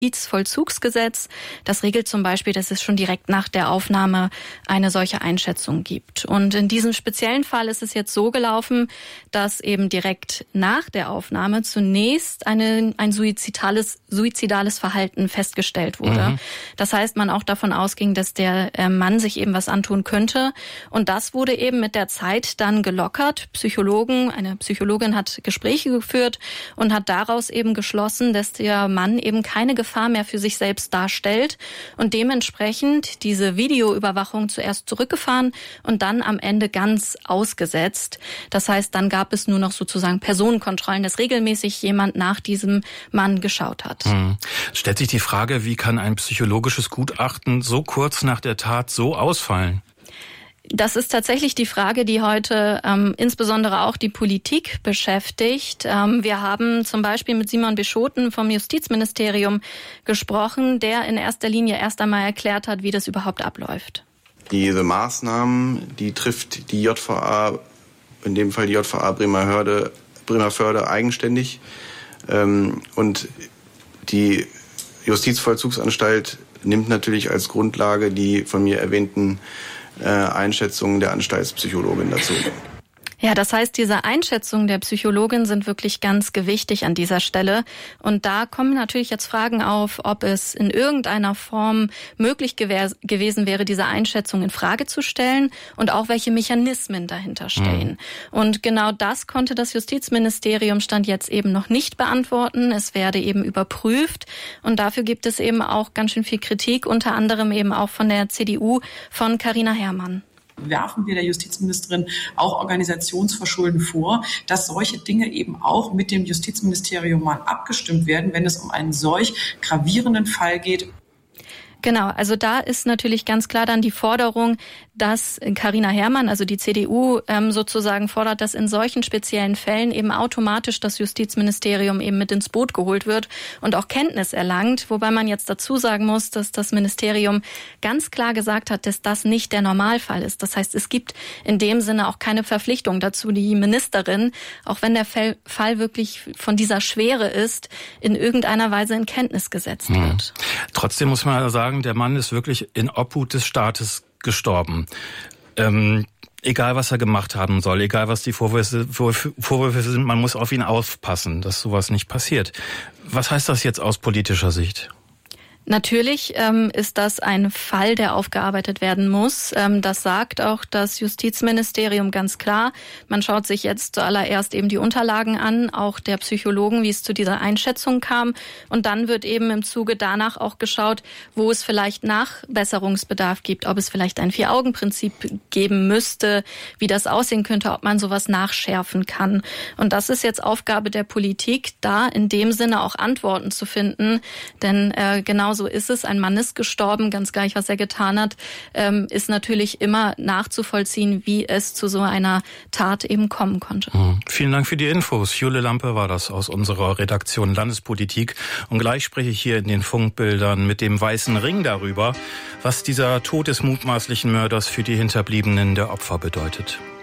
Justizvollzugsgesetz. Das regelt zum Beispiel, dass es schon direkt nach der Aufnahme eine solche Einschätzung gibt. Und in diesem speziellen Fall ist es jetzt so gelaufen, dass eben direkt nach der Aufnahme zunächst ein suizidales Verhalten festgestellt wurde. Das heißt, man auch davon ausging, dass der Mann sich eben was antun könnte. Und das wurde eben mit der Zeit dann gelockert. Eine Psychologin hat Gespräche geführt und hat daraus eben geschlossen, dass der Mann eben keine Gefahr mehr für sich selbst darstellt und dementsprechend diese Videoüberwachung zuerst zurückgefahren und dann am Ende ganz ausgesetzt. Das heißt, dann gab es nur noch sozusagen Personenkontrollen, dass regelmäßig jemand nach diesem Mann geschaut hat. Stellt sich die Frage, wie kann ein psychologisches Gutachten so kurz nach der Tat so ausfallen? Das ist tatsächlich die Frage, die heute insbesondere auch die Politik beschäftigt. Wir haben zum Beispiel mit Simon Bischoten vom Justizministerium gesprochen, der in erster Linie erst einmal erklärt hat, wie das überhaupt abläuft. Diese Maßnahmen, die trifft die JVA, in dem Fall die JVA Bremerförde eigenständig. Und die Justizvollzugsanstalt nimmt natürlich als Grundlage die von mir erwähnten Einschätzungen der Anstaltspsychologin dazu. Ja, das heißt, diese Einschätzungen der Psychologin sind wirklich ganz gewichtig an dieser Stelle. Und da kommen natürlich jetzt Fragen auf, ob es in irgendeiner Form möglich gewesen wäre, diese Einschätzung in Frage zu stellen und auch welche Mechanismen dahinter stehen. Und genau das konnte das Justizministerium Stand jetzt eben noch nicht beantworten. Es werde eben überprüft. Und dafür gibt es eben auch ganz schön viel Kritik, unter anderem eben auch von der CDU von Carina Herrmann. Werfen wir der Justizministerin auch Organisationsverschulden vor, dass solche Dinge eben auch mit dem Justizministerium mal abgestimmt werden, wenn es um einen solch gravierenden Fall geht. Genau, also da ist natürlich ganz klar dann die Forderung, dass Carina Herrmann, also die CDU, sozusagen fordert, dass in solchen speziellen Fällen eben automatisch das Justizministerium eben mit ins Boot geholt wird und auch Kenntnis erlangt. Wobei man jetzt dazu sagen muss, dass das Ministerium ganz klar gesagt hat, dass das nicht der Normalfall ist. Das heißt, es gibt in dem Sinne auch keine Verpflichtung dazu, die Ministerin, auch wenn der Fall wirklich von dieser Schwere ist, in irgendeiner Weise in Kenntnis gesetzt wird. Trotzdem muss man sagen, der Mann ist wirklich in Obhut des Staates gestorben. Egal, was er gemacht haben soll, egal, was die Vorwürfe sind, man muss auf ihn aufpassen, dass sowas nicht passiert. Was heißt das jetzt aus politischer Sicht? Natürlich ist das ein Fall, der aufgearbeitet werden muss. Das sagt auch das Justizministerium ganz klar. Man schaut sich jetzt zuallererst eben die Unterlagen an, auch der Psychologen, wie es zu dieser Einschätzung kam. Und dann wird eben im Zuge danach auch geschaut, wo es vielleicht Nachbesserungsbedarf gibt, ob es vielleicht ein Vier-Augen-Prinzip geben müsste, wie das aussehen könnte, ob man sowas nachschärfen kann. Und das ist jetzt Aufgabe der Politik, da in dem Sinne auch Antworten zu finden. Denn genau so ist es. Ein Mann ist gestorben, ganz gleich, was er getan hat, ist natürlich immer nachzuvollziehen, wie es zu so einer Tat eben kommen konnte. Vielen Dank für die Infos. Jule Lampe war das aus unserer Redaktion Landespolitik. Und gleich spreche ich hier in den Funkbildern mit dem Weißen Ring darüber, was dieser Tod des mutmaßlichen Mörders für die Hinterbliebenen der Opfer bedeutet.